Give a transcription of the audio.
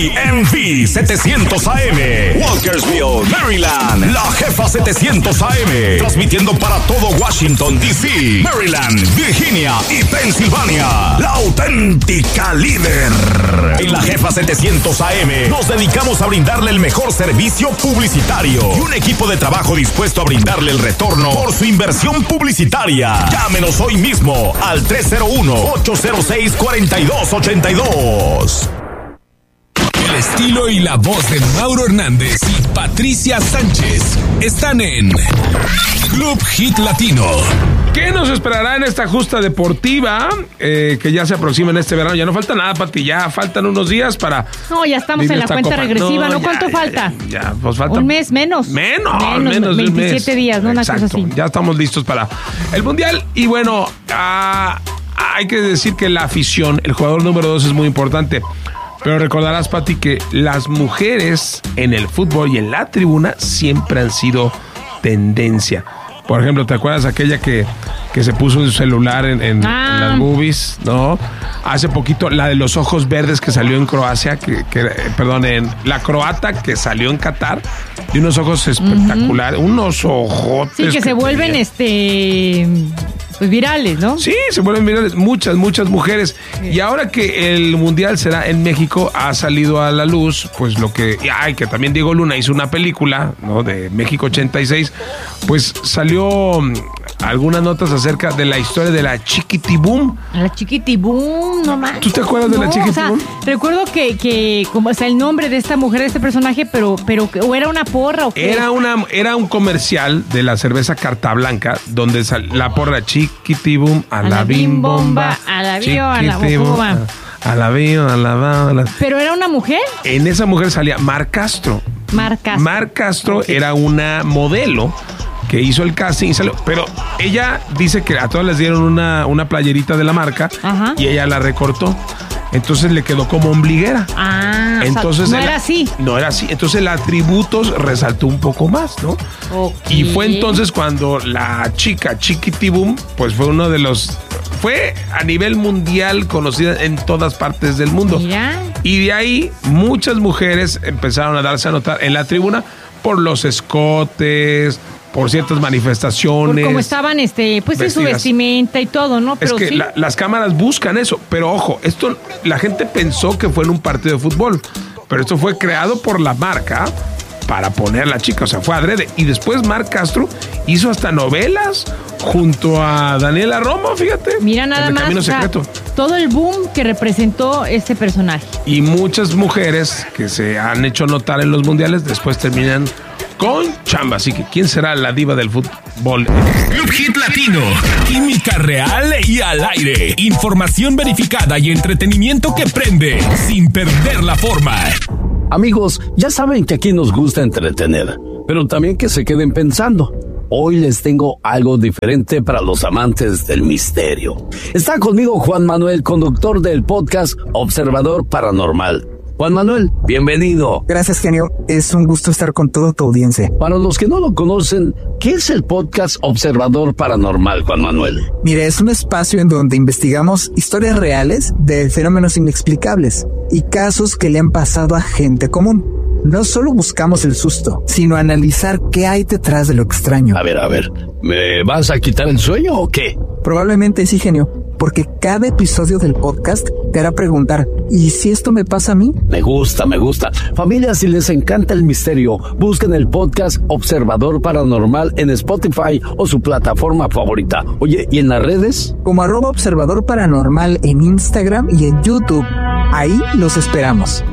MV 700 AM, Walkersville, Maryland. La Jefa 700 AM, transmitiendo para todo Washington, D.C., Maryland, Virginia y Pensilvania. La auténtica líder. En La Jefa 700 AM nos dedicamos a brindarle el mejor servicio publicitario y un equipo de trabajo dispuesto a brindarle el retorno por su inversión publicitaria. Llámenos hoy mismo al 301-806-4282. El estilo y la voz de Mauro Hernández y Patricia Sánchez están en Club Hit Latino. ¿Qué nos esperará en esta justa deportiva que ya se aproxima en este verano? Ya no falta nada, Pati, ya faltan unos días para... No, ya estamos en la cuenta regresiva, ¿no? ¿Cuánto falta? Ya, pues falta... Un mes menos. Menos 27 días, ¿no? Una cosa así. Ya estamos listos para el Mundial. Y bueno, hay que decir que la afición, el jugador número 2 es muy importante. Pero recordarás, Pati, que las mujeres en el fútbol y en la tribuna siempre han sido tendencia. Por ejemplo, ¿te acuerdas aquella que se puso un celular en las boobies, ¿no? Hace poquito, la de los ojos verdes que salió en Croacia, en la croata que salió en Qatar, de unos ojos espectaculares, unos ojotes. Sí, que se vuelven pues virales, ¿no? Sí, se vuelven virales, muchas mujeres. Sí. Y ahora que el Mundial será en México, ha salido a la luz, pues que también Diego Luna hizo una película, ¿no? De México 86, pues salió algunas notas acerca de la historia de la Chiquitibum. La Chiquitibum, no más. ¿Tú te acuerdas de la Chiquitibum? O sea, recuerdo que como el nombre de esta mujer, de este personaje, pero o era una porra o qué. Era un comercial de la cerveza Carta Blanca, donde la porra Chiquitibum, a la bim bomba, a la bio, a la bomba. A la bio, a la ba. ¿Pero era una mujer? En esa mujer salía Mar Castro. Mar Castro okay. Era una modelo que hizo el casting y salió, pero ella dice que a todas les dieron una playerita de la marca. Ajá. Y ella la recortó. Entonces le quedó como ombliguera. Entonces, no era así. No era así. Entonces el atributo resaltó un poco más, ¿no? Okay. Y fue entonces cuando la chica Chiquitibum, pues fue a nivel mundial conocida en todas partes del mundo. Mira. Y de ahí muchas mujeres empezaron a darse a notar en la tribuna por los escotes, por ciertas manifestaciones. Por cómo estaban, pues en su vestimenta y todo, ¿no? Pero es que las cámaras buscan eso. Pero ojo, esto la gente pensó que fue en un partido de fútbol. Pero esto fue creado por la marca para poner a la chica. O sea, fue adrede. Y después Mar Castro hizo hasta novelas junto a Daniela Romo, fíjate. Mira nada más, Camino Secreto. Todo el boom que representó este personaje. Y muchas mujeres que se han hecho notar en los mundiales después terminan con chamba. Así que, ¿quién será la diva del fútbol? Club Hit Latino. Química real y al aire. Información verificada y entretenimiento que prende sin perder la forma. Amigos, ya saben que aquí nos gusta entretener, pero también que se queden pensando. Hoy les tengo algo diferente para los amantes del misterio. Está conmigo Juan Manuel, conductor del podcast Observador Paranormal. Juan Manuel, bienvenido. Gracias, genio. Es un gusto estar con toda tu audiencia. Para los que no lo conocen, ¿qué es el podcast Observador Paranormal, Juan Manuel? Mire, es un espacio en donde investigamos historias reales de fenómenos inexplicables y casos que le han pasado a gente común. No solo buscamos el susto, sino analizar qué hay detrás de lo extraño. A ver, ¿me vas a quitar el sueño o qué? Probablemente sí, genio, porque cada episodio del podcast te hará preguntar, ¿y si esto me pasa a mí? Me gusta. Familia, si les encanta el misterio, busquen el podcast Observador Paranormal en Spotify o su plataforma favorita. Oye, ¿y en las redes? Como @Observador Paranormal en Instagram y en YouTube. Ahí los esperamos.